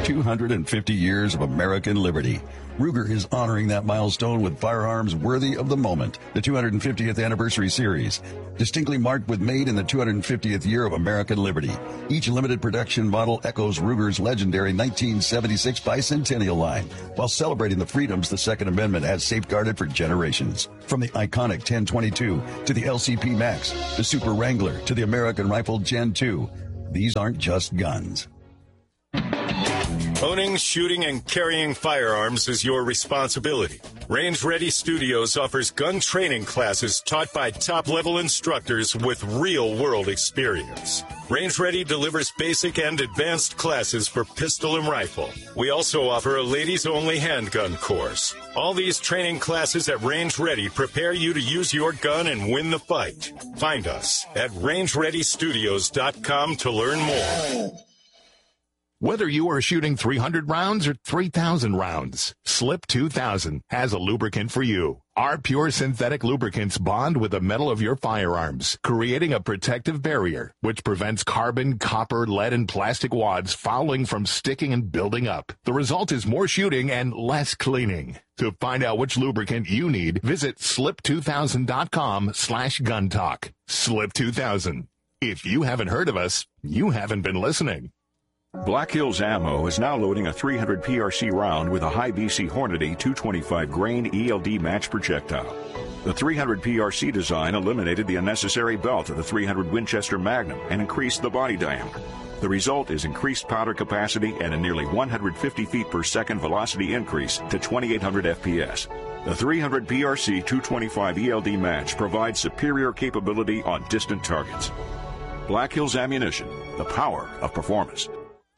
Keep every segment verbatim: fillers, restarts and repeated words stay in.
two hundred fifty years of American liberty. Ruger is honoring that milestone with firearms worthy of the moment. The two hundred fiftieth Anniversary Series, distinctly marked with made in the two hundred fiftieth year of American liberty. Each limited production model echoes Ruger's legendary nineteen seventy-six bicentennial line, while celebrating the freedoms the Second Amendment has safeguarded for generations. From the iconic ten twenty-two to the L C P Max, the Super Wrangler to the American Rifle Gen two, these aren't just guns. Owning, shooting, and carrying firearms is your responsibility. Range Ready Studios offers gun training classes taught by top-level instructors with real-world experience. Range Ready delivers basic and advanced classes for pistol and rifle. We also offer a ladies-only handgun course. All these training classes at Range Ready prepare you to use your gun and win the fight. Find us at range ready studios dot com to learn more. Whether you are shooting three hundred rounds or three thousand rounds, Slip two thousand has a lubricant for you. Our pure synthetic lubricants bond with the metal of your firearms, creating a protective barrier which prevents carbon, copper, lead, and plastic wads fouling from sticking and building up. The result is more shooting and less cleaning. To find out which lubricant you need, visit slip two thousand dot com slash gun talk. Slip two thousand. If you haven't heard of us, you haven't been listening. Black Hills Ammo is now loading a three hundred P R C round with a high B C Hornady two twenty-five grain E L D match projectile. The three hundred P R C design eliminated the unnecessary belt of the three hundred Winchester Magnum and increased the body diameter. The result is increased powder capacity and a nearly one hundred fifty feet per second velocity increase to twenty-eight hundred F P S. The three hundred P R C two twenty-five E L D match provides superior capability on distant targets. Black Hills Ammunition, the power of performance.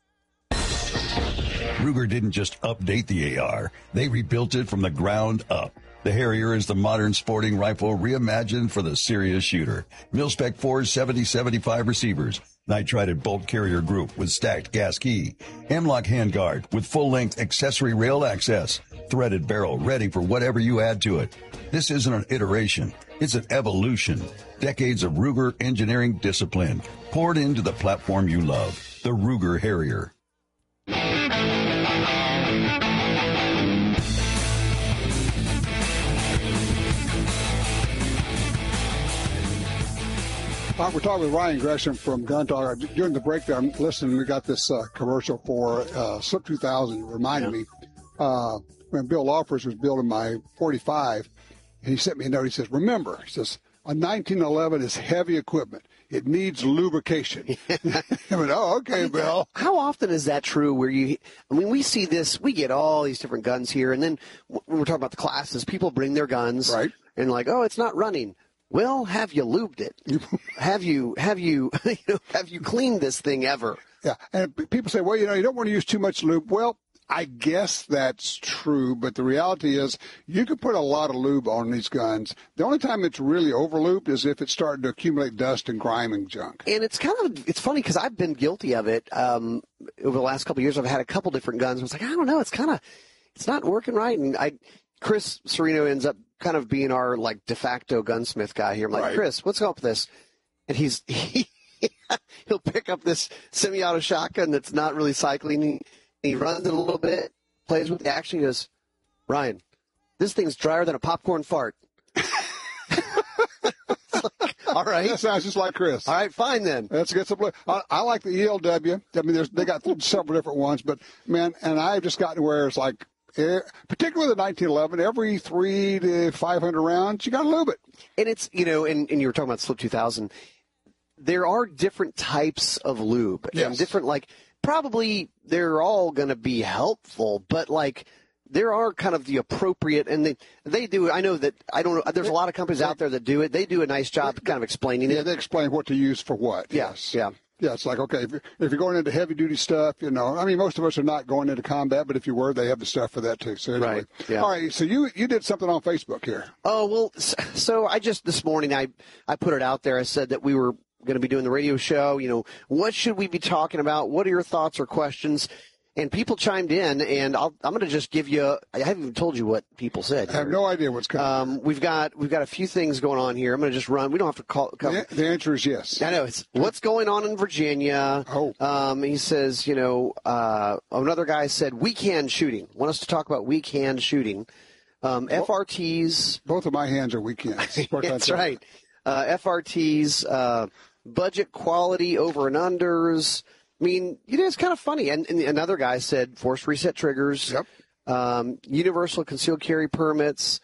Ruger didn't just update the A R, they rebuilt it from the ground up. The Harrier is the modern sporting rifle reimagined for the serious shooter. Mil-Spec four seventy seventy-five receivers, nitrided bolt carrier group with stacked gas key, M-LOK handguard with full-length accessory rail access, threaded barrel ready for whatever you add to it. This isn't an iteration, it's an evolution. Decades of Ruger engineering discipline poured into the platform you love, the Ruger Harrier. Uh, we're talking with Ryan Gresham from Gun Talk. During the break there, I'm listening, we got this uh, commercial for uh, Slip two thousand. It reminded yeah. me uh, when Bill Lawfors was building my forty-five, and he sent me a note. He says, remember, he says, a nineteen eleven is heavy equipment. It needs lubrication. I went, oh, okay, I mean, Bill. How often is that true where you, I mean, we see this, we get all these different guns here, and then when we're talking about the classes, people bring their guns. Right. And like, oh, it's not running. Well, have you lubed it? have you, have you, you know, have you cleaned this thing ever? Yeah. And people say, well, you know, you don't want to use too much lube. Well, I guess that's true, but the reality is you can put a lot of lube on these guns. The only time it's really overlubed is if it's starting to accumulate dust and grime and junk. And it's kind of, it's funny because I've been guilty of it. Um, over the last couple of years, I've had a couple different guns. I was like, I don't know, it's kind of, it's not working right. And I, Chris Serino ends up kind of being our like de facto gunsmith guy here. I'm like, right. Chris, what's up with this? And he's, he, he'll pick up this semi-auto shotgun that's not really cycling. He, He runs it a little bit, plays with the action. He goes, Ryan, this thing's drier than a popcorn fart. Like, all right. That sounds just like Chris. All right, fine then. Let's get some. I, I like the E L W. I mean, there's, they got several different ones, but man, and I've just gotten to where it's like, particularly the nineteen eleven, every three to five hundred rounds, you got to lube it. And it's, you know, and, and you were talking about Slip two thousand. There are different types of lube. Yes. And different, like, probably they're all going to be helpful, but like there are kind of the appropriate, and they they do. I know that I don't know. There's a lot of companies out there that do it. They do a nice job kind of explaining yeah, it. They explain what to use for what. Yeah, yes. Yeah. Yeah. It's like, okay, if you're, if you're going into heavy duty stuff, you know, I mean, most of us are not going into combat, but if you were, they have the stuff for that too. So anyway. Right. Yeah. All right. So you you did something on Facebook here. Oh well. So I just this morning I I put it out there. I said that we were going to be doing the radio show. You know, what should we be talking about? What are your thoughts or questions? And people chimed in, and I'll, I'm going to just give you. I haven't even told you what people said. I have no idea what's coming. Um, we've got we've got a few things going on here. I'm going to just run. We don't have to call. Cover. The, the answer is yes. I know it's what's going on in Virginia. Oh, um, he says, you know, uh, another guy said weak hand shooting. Want us to talk about weak hand shooting? Um, well, F R Ts. Both of my hands are weak hands. That's right. Uh, F R Ts, uh, budget quality over and unders. I mean, you know, it's kind of funny. And, and another guy said forced reset triggers, yep. um, universal concealed carry permits.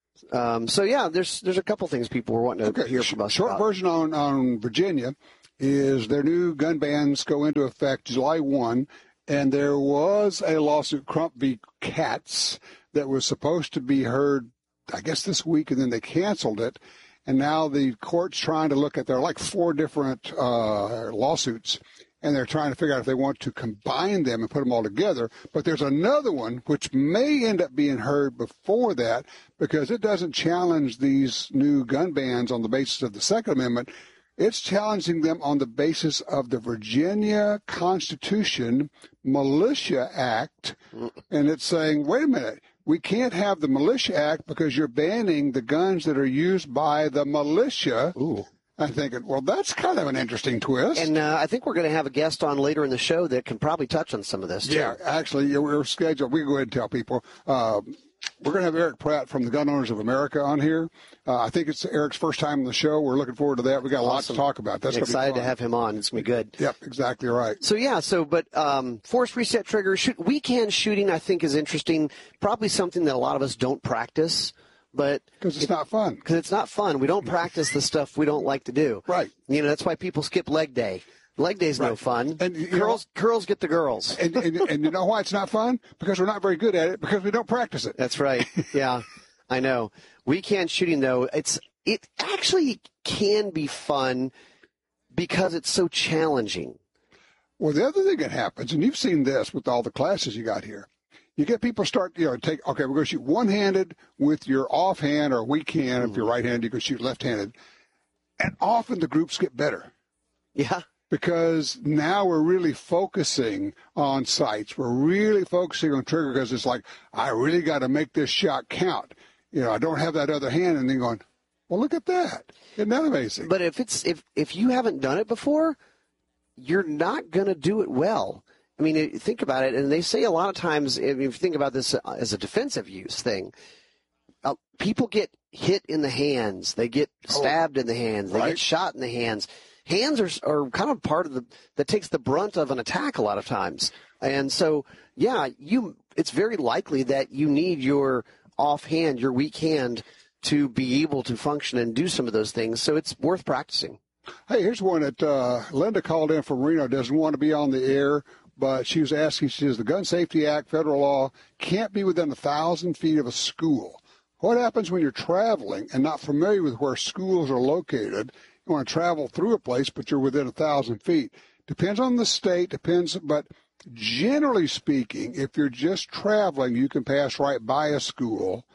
Um, so, yeah, there's there's a couple things people were wanting to okay. hear from us Short about. version on, on Virginia is their new gun bans go into effect July first, and there was a lawsuit, Crump v. Katz, that was supposed to be heard, I guess, this week, and then they canceled it. And now the court's trying to look at, there are like four different uh, lawsuits, and they're trying to figure out if they want to combine them and put them all together. But there's another one which may end up being heard before that because it doesn't challenge these new gun bans on the basis of the Second Amendment. It's challenging them on the basis of the Virginia Constitution Militia Act. And it's saying, wait a minute, we can't have the Militia Act because you're banning the guns that are used by the militia. Ooh. I'm thinking, well, that's kind of an interesting twist. And uh, I think we're going to have a guest on later in the show that can probably touch on some of this, too. Yeah, actually, yeah, we're scheduled. We can go ahead and tell people. Uh, we're going to have Eric Pratt from the Gun Owners of America on here. Uh, I think it's Eric's first time on the show. We're looking forward to that. We got a awesome. lot to talk about. That's I'm excited be to have him on. It's going to be good. Yep, exactly right. So, yeah, so, but um, forced reset triggers, shoot, weekend shooting, I think, is interesting. Probably something that a lot of us don't practice. But because it's it, not fun. Because it's not fun. We don't practice the stuff we don't like to do. Right. You know, that's why people skip leg day. Leg day's right. no fun. And girls, know, girls get the girls. And, and, and you know why it's not fun? Because we're not very good at it. Because we don't practice it. That's right. Yeah, I know. Weekend shooting though, it's it actually can be fun because it's so challenging. Well, the other thing that happens, and you've seen this with all the classes you got here. You get people start, you know, take, okay, we're going to shoot one-handed with your offhand or weak hand. Mm. If you're right-handed, you can shoot left-handed. And often the groups get better. Yeah. Because now we're really focusing on sights. We're really focusing on trigger because it's like, I really got to make this shot count. You know, I don't have that other hand. And then going, well, look at that. Isn't that amazing? But if it's if if you haven't done it before, you're not going to do it well. I mean, think about it, and they say a lot of times, if you think about this as a defensive use thing, uh, people get hit in the hands, they get stabbed oh, in the hands, they right. get shot in the hands. Hands are are kind of part of the that takes the brunt of an attack a lot of times, and so yeah, you it's very likely that you need your offhand, your weak hand, to be able to function and do some of those things. So it's worth practicing. Hey, here's one that uh, Linda called in from Reno. Doesn't want to be on the air. But she was asking, she says, the Gun Safety Act, federal law, can't be within a thousand feet of a school. What happens when you're traveling and not familiar with where schools are located? You want to travel through a place, but you're within a thousand feet. Depends on the state, depends, but generally speaking, if you're just traveling, you can pass right by a school.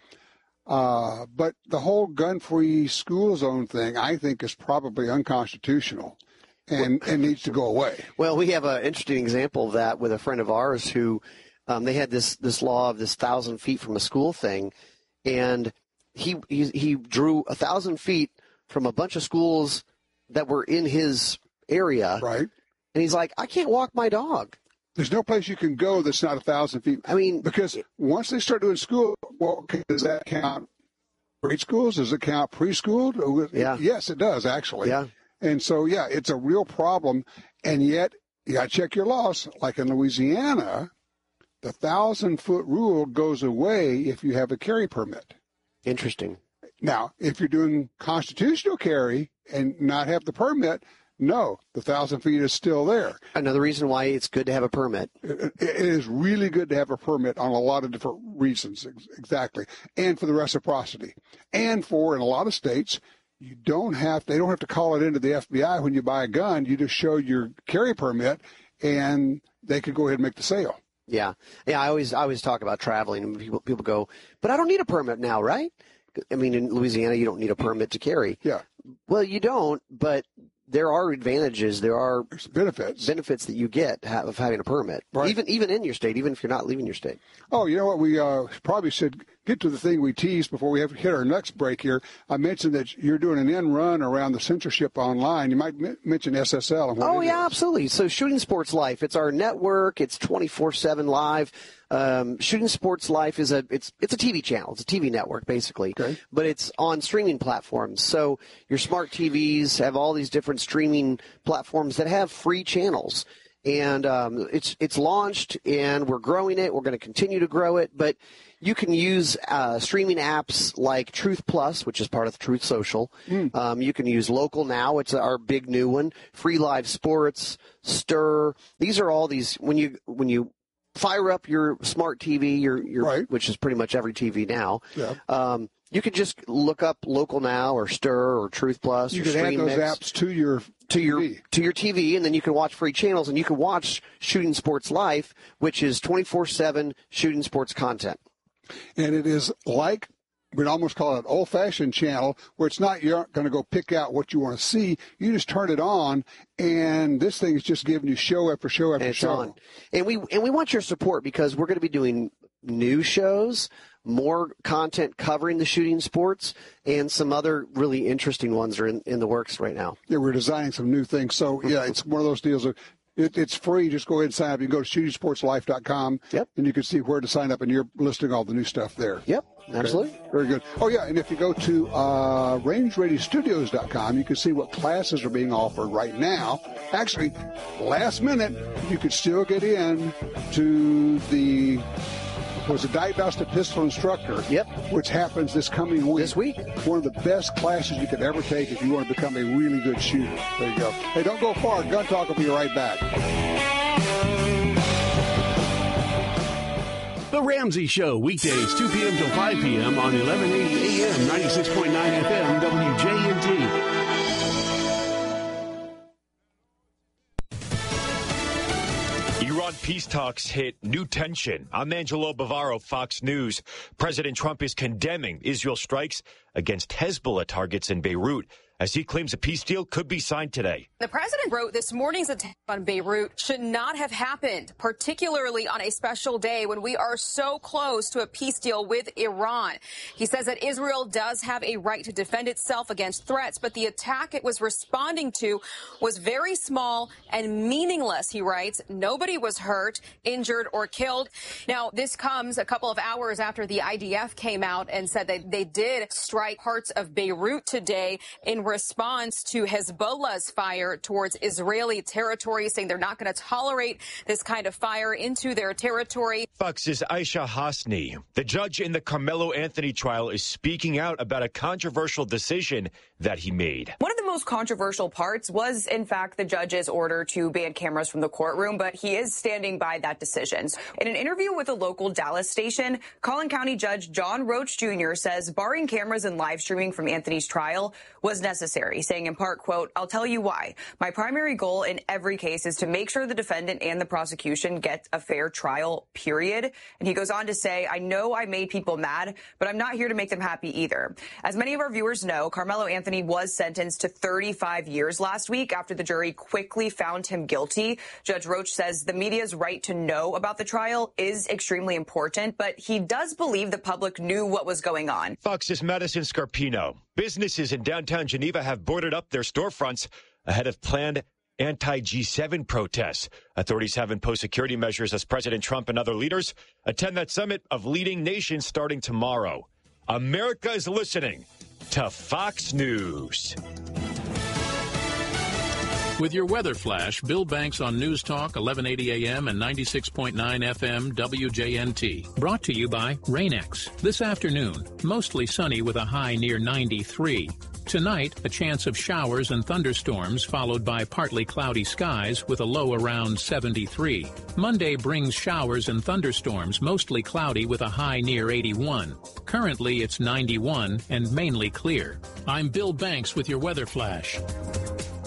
Uh, but the whole gun-free school zone thing, I think, is probably unconstitutional. And it needs to go away. Well, we have an interesting example of that with a friend of ours who um, they had this this law of this thousand feet from a school thing, and he he, he drew a thousand feet from a bunch of schools that were in his area. Right. And he's like, I can't walk my dog. There's no place you can go that's not a thousand feet. I mean, because once they start doing school, well, okay, does that count grade schools? Does it count preschool? Yeah. Yes, it does actually. Yeah. And so, yeah, it's a real problem, and yet you got to check your laws. Like in Louisiana, the thousand-foot rule goes away if you have a carry permit. Interesting. Now, if you're doing constitutional carry and not have the permit, no, the thousand feet is still there. Another reason why it's good to have a permit. It, it is really good to have a permit on a lot of different reasons, exactly, and for the reciprocity, and for, in a lot of states, you don't have, they don't have to call it into the F B I when you buy a gun. You just show your carry permit, and they could go ahead and make the sale. Yeah, yeah. I always, I always talk about traveling, and people, people go, but I don't need a permit now, right? I mean, in Louisiana, you don't need a permit to carry. Yeah. Well, you don't, but there are advantages. There are There's benefits. benefits that you get of having a permit, Right. even even in your state, even if you're not leaving your state. Oh, you know what? We uh, probably should get to the thing we teased before we have to hit our next break here. I mentioned that you're doing an end run around the censorship online. You might m- mention S S L. And what Oh, it yeah, is. absolutely. So Shooting Sports Life, it's our network. It's twenty-four seven live. Um, Shooting Sports Life is a it's it's a T V channel. It's a T V network, basically. Okay. But it's on streaming platforms. So your smart T Vs have all these different streaming platforms that have free channels. And um, it's it's launched, and we're growing it. We're going to continue to grow it. But you can use uh, streaming apps like Truth Plus, which is part of Truth Social. Mm. Um, you can use Local Now. It's our big new one. Free Live Sports, Stir. These are all these when you when you fire up your smart T V, your your right. which is pretty much every T V now. Yeah. Um, you could just look up Local Now or Stir or Truth Plus. You or could add Stream those Mix. apps to your to your T V. to your T V, and then you can watch free channels, and you can watch Shooting Sports Life, which is twenty-four seven shooting sports content. And it is like, we'd almost call it an old-fashioned channel, where it's not, you aren't going to go pick out what you want to see. You just turn it on, and this thing is just giving you show after show after And it's show. on. And we and we want your support because we're going to be doing new shows, more content covering the shooting sports, and some other really interesting ones are in, in the works right now. Yeah, we're designing some new things. So, yeah, it's one of those deals of, it, it's free. Just go ahead and sign up. You can go to shooting sports life dot com, Yep. and you can see where to sign up, and you're listing all the new stuff there. Yep, absolutely. Okay. Very good. Oh, yeah, and if you go to uh, range radio studios dot com, you can see what classes are being offered right now. Actually, last minute, you could still get in to the... was a Diebausted Pistol Instructor, Yep. which happens this coming week. This week. One of the best classes you could ever take if you want to become a really good shooter. There you go. Hey, don't go far. Gun Talk will be right back. The Ramsey Show, weekdays, two p.m. till five p.m. on eleven eighty A M, ninety-six point nine F M, W J N T. Iran peace talks hit new tension. I'm Angelo Bavaro, Fox News. President Trump is condemning Israel strikes against Hezbollah targets in Beirut as he claims a peace deal could be signed today. The president wrote this morning's attack on Beirut should not have happened, particularly on a special day when we are so close to a peace deal with Iran. He says that Israel does have a right to defend itself against threats, but the attack it was responding to was very small and meaningless, he writes. Nobody was hurt, injured, or killed. Now, this comes a couple of hours after the I D F came out and said that they did strike parts of Beirut today in response to Hezbollah's fire towards Israeli territory, saying they're not going to tolerate this kind of fire into their territory. Fox's Aisha Hasni, the judge in the Carmelo Anthony trial, is speaking out about a controversial decision that he made. One of the most controversial parts was, in fact, the judge's order to ban cameras from the courtroom, but he is standing by that decision. In an interview with a local Dallas station, Collin County Judge John Roach Junior says barring cameras and live streaming from Anthony's trial was necessary, saying in part, quote, "I'll tell you why. My primary goal in every case is to make sure the defendant and the prosecution get a fair trial, period." And he goes on to say, "I know I made people mad, but I'm not here to make them happy either." As many of our viewers know, Carmelo Anthony was sentenced to thirty-five years last week after the jury quickly found him guilty. Judge Roach says the media's right to know about the trial is extremely important, but he does believe the public knew what was going on. Fox's Madison Scarpino. Businesses in downtown Geneva have boarded up their storefronts ahead of planned anti G seven protests. Authorities have imposed security measures as President Trump and other leaders attend that summit of leading nations starting tomorrow. America is listening to Fox News. With your weather flash, Bill Banks on News Talk, eleven eighty A M and ninety-six point nine F M W J N T. Brought to you by Rain-X. This afternoon, mostly sunny with a high near ninety-three. Tonight, a chance of showers and thunderstorms followed by partly cloudy skies with a low around seventy-three. Monday brings showers and thunderstorms, mostly cloudy with a high near eighty-one. Currently, it's ninety-one and mainly clear. I'm Bill Banks with your weather flash.